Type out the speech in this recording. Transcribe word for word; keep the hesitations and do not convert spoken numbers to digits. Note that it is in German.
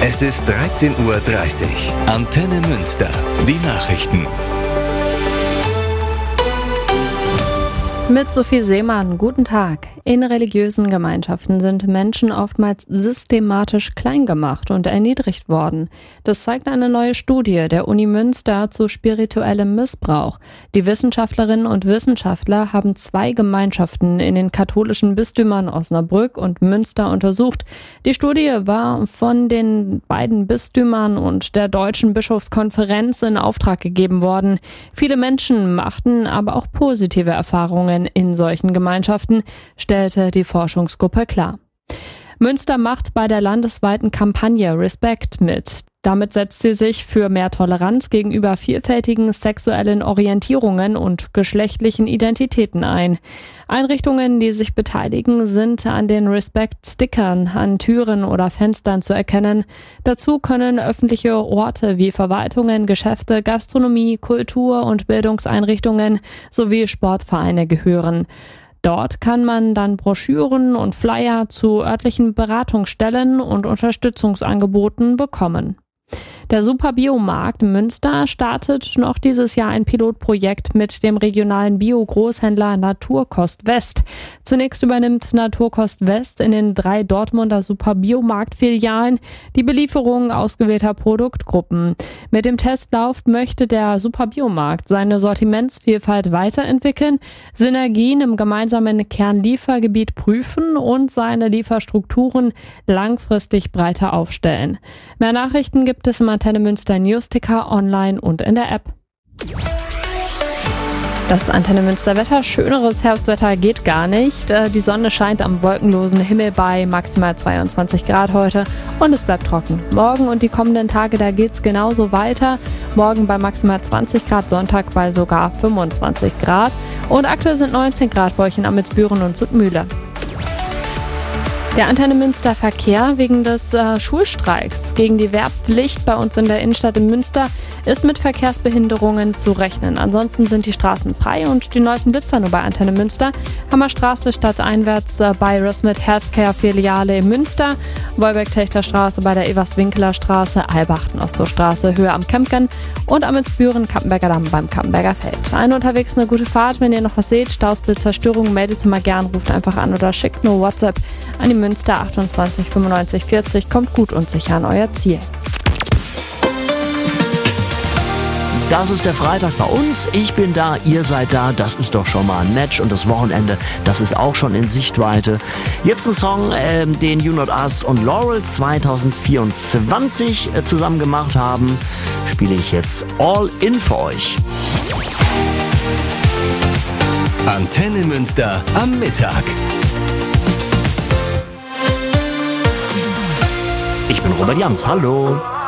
Es ist dreizehn Uhr dreißig. Antenne Münster. Die Nachrichten. Mit Sophie Seemann, guten Tag. In religiösen Gemeinschaften sind Menschen oftmals systematisch klein gemacht und erniedrigt worden. Das zeigt eine neue Studie der Uni Münster zu spirituellem Missbrauch. Die Wissenschaftlerinnen und Wissenschaftler haben zwei Gemeinschaften in den katholischen Bistümern Osnabrück und Münster untersucht. Die Studie war von den beiden Bistümern und der Deutschen Bischofskonferenz in Auftrag gegeben worden. Viele Menschen machten aber auch positive Erfahrungen in solchen Gemeinschaften, stellte die Forschungsgruppe klar. Münster macht bei der landesweiten Kampagne Respect mit. Damit setzt sie sich für mehr Toleranz gegenüber vielfältigen sexuellen Orientierungen und geschlechtlichen Identitäten ein. Einrichtungen, die sich beteiligen, sind an den Respect-Stickern an Türen oder Fenstern zu erkennen. Dazu können öffentliche Orte wie Verwaltungen, Geschäfte, Gastronomie, Kultur- und Bildungseinrichtungen sowie Sportvereine gehören. Dort kann man dann Broschüren und Flyer zu örtlichen Beratungsstellen und Unterstützungsangeboten bekommen. Der Superbiomarkt Münster startet noch dieses Jahr ein Pilotprojekt mit dem regionalen Bio-Großhändler Naturkost West. Zunächst übernimmt Naturkost West in den drei Dortmunder Superbiomarkt-Filialen die Belieferung ausgewählter Produktgruppen. Mit dem Testlauf möchte der Superbiomarkt seine Sortimentsvielfalt weiterentwickeln, Synergien im gemeinsamen Kernliefergebiet prüfen und seine Lieferstrukturen langfristig breiter aufstellen. Mehr Nachrichten gibt es im Antenne Münster Newsticker online und in der App. Das Antenne Münster Wetter, schöneres Herbstwetter geht gar nicht. Die Sonne scheint am wolkenlosen Himmel bei maximal zweiundzwanzig Grad heute und es bleibt trocken. Morgen und die kommenden Tage, da geht's genauso weiter. Morgen bei maximal zwanzig Grad, Sonntag bei sogar fünfundzwanzig Grad und aktuell sind neunzehn Grad bei euch in Amelsbüren und Zuttmühle. Der Antenne Münster Verkehr wegen des äh, Schulstreiks gegen die Wehrpflicht bei uns in der Innenstadt in Münster ist mit Verkehrsbehinderungen zu rechnen. Ansonsten sind die Straßen frei und die neuesten Blitzer nur bei Antenne Münster. Hammerstraße stadteinwärts äh, bei Resmed Healthcare Filiale in Münster, Wolbeck-Techter-Straße bei der Evers-Winkler-Straße, Albachten-Ostostraße Höhe am Kempgen und Amelsbüren Kappenberger Damm beim Kappenberger Feld. Allen unterwegs eine gute Fahrt. Wenn ihr noch was seht, Staus, Blitzer, Störungen, meldet sie mal gern, ruft einfach an oder schickt nur WhatsApp an die Münster achtundzwanzig fünfundneunzig vierzig. Kommt gut und sicher an euer Ziel. Das ist der Freitag bei uns. Ich bin da, ihr seid da. Das ist doch schon mal ein Match. Und das Wochenende, das ist auch schon in Sichtweite. Jetzt ein Song, äh, den You Not Us und Laurel zwanzig vierundzwanzig äh, zusammen gemacht haben. Spiele ich jetzt All In für euch. Antenne Münster am Mittag. Ich bin Robert Jans, hallo.